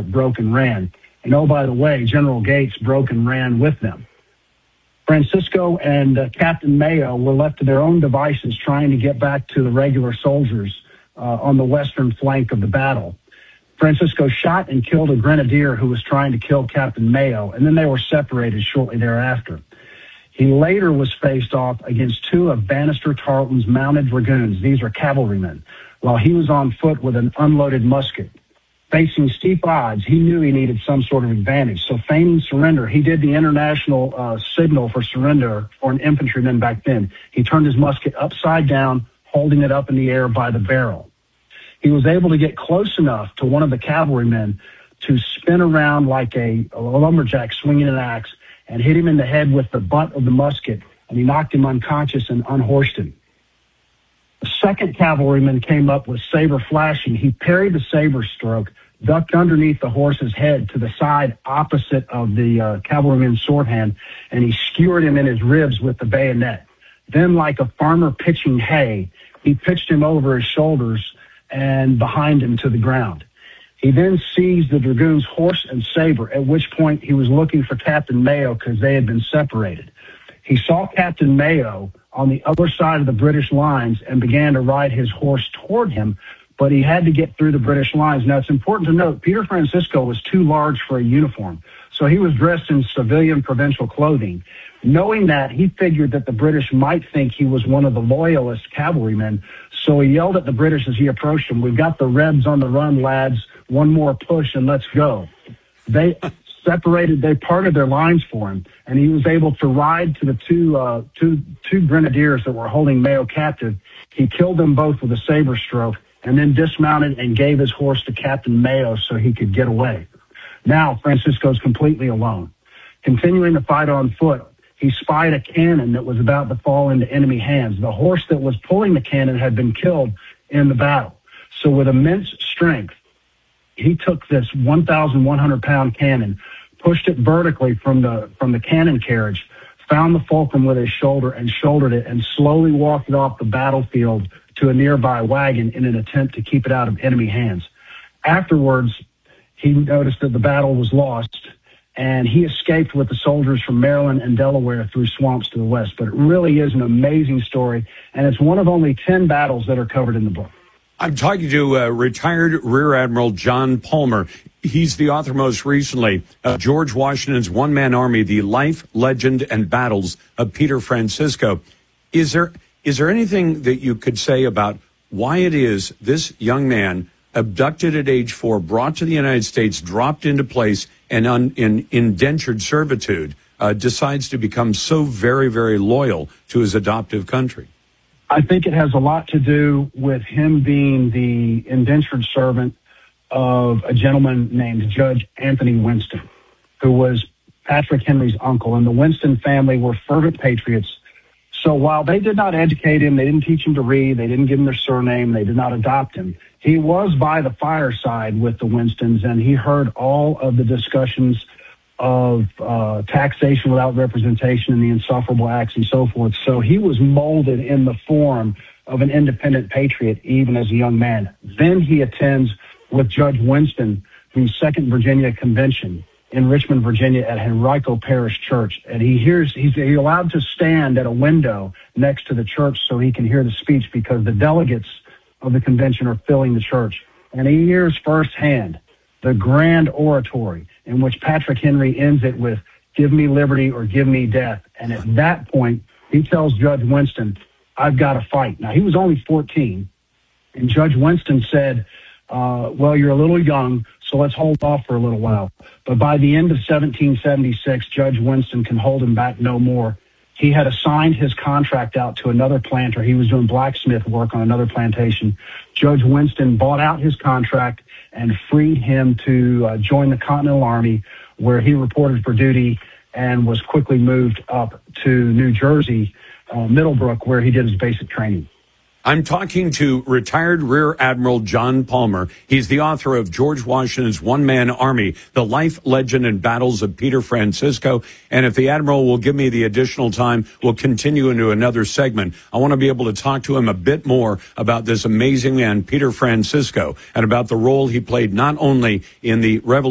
broke and ran. And oh, by the way, General Gates broke and ran with them. Francisco and Captain Mayo were left to their own devices trying to get back to the regular soldiers on the western flank of the battle. Francisco shot and killed a grenadier who was trying to kill Captain Mayo, and then they were separated shortly thereafter. He later was faced off against two of Bannister Tarleton's mounted dragoons. These are cavalrymen, while he was on foot with an unloaded musket. Facing steep odds, he knew he needed some sort of advantage. So feigning surrender, he did the international signal for surrender for an infantryman back then. He turned his musket upside down, holding it up in the air by the barrel. He was able to get close enough to one of the cavalrymen to spin around like a lumberjack swinging an axe and hit him in the head with the butt of the musket, and he knocked him unconscious and unhorsed him. The second cavalryman came up with saber flashing. He parried the saber stroke, ducked underneath the horse's head to the side opposite of the cavalryman's sword hand, and he skewered him in his ribs with the bayonet. Then, like a farmer pitching hay, he pitched him over his shoulders and behind him to the ground. He then seized the dragoon's horse and saber, at which point he was looking for Captain Mayo because they had been separated. He saw Captain Mayo on the other side of the British lines and began to ride his horse toward him, but he had to get through the British lines. Now, it's important to note, Peter Francisco was too large for a uniform, so he was dressed in civilian provincial clothing. Knowing that, he figured that the British might think he was one of the loyalist cavalrymen, so he yelled at the British as he approached them, "We've got the Rebs on the run, lads. One more push and let's go." They parted their lines for him, and he was able to ride to the two grenadiers that were holding Mayo captive. He killed them both with a saber stroke and then dismounted and gave his horse to Captain Mayo so he could get away. Now Francisco's completely alone. Continuing the fight on foot, he spied a cannon that was about to fall into enemy hands. The horse that was pulling the cannon had been killed in the battle. So with immense strength, he took this 1,100-pound cannon, pushed it vertically from the cannon carriage, found the fulcrum with his shoulder and shouldered it, and slowly walked it off the battlefield to a nearby wagon in an attempt to keep it out of enemy hands. Afterwards, he noticed that the battle was lost, and he escaped with the soldiers from Maryland and Delaware through swamps to the west. But it really is an amazing story, and it's one of only 10 battles that are covered in the book. I'm talking to retired Rear Admiral John Palmer. He's the author most recently of George Washington's One-Man Army, The Life, Legend, and Battles of Peter Francisco. Is there anything that you could say about why it is this young man, abducted at age 4, brought to the United States, dropped into place, and in indentured servitude, decides to become so very, very loyal to his adoptive country? I think it has a lot to do with him being the indentured servant of a gentleman named Judge Anthony Winston, who was Patrick Henry's uncle. And the Winston family were fervent patriots. So while they did not educate him, they didn't teach him to read, they didn't give him their surname, they did not adopt him, he was by the fireside with the Winstons, and he heard all of the discussions of taxation without representation and the insufferable acts and so forth. So he was molded in the form of an independent patriot even as a young man. Then he attends with Judge Winston the Second Virginia Convention in Richmond, Virginia at Henrico Parish Church. And he's allowed to stand at a window next to the church so he can hear the speech because the delegates of the convention are filling the church. And he hears firsthand the grand oratory in which Patrick Henry ends it with, "Give me liberty or give me death." And at that point, he tells Judge Winston, "I've got to fight." Now, he was only 14, and Judge Winston said, well, you're a little young, so let's hold off for a little while. But by the end of 1776, Judge Winston can hold him back no more. He had assigned his contract out to another planter. He was doing blacksmith work on another plantation. Judge Winston bought out his contract and freed him to join the Continental Army, where he reported for duty and was quickly moved up to New Jersey, Middlebrook, where he did his basic training. I'm talking to retired Rear Admiral John Palmer. He's the author of George Washington's One-Man Army, The Life, Legend, and Battles of Peter Francisco. And if the Admiral will give me the additional time, we'll continue into another segment. I want to be able to talk to him a bit more about this amazing man, Peter Francisco, and about the role he played not only in the revolution,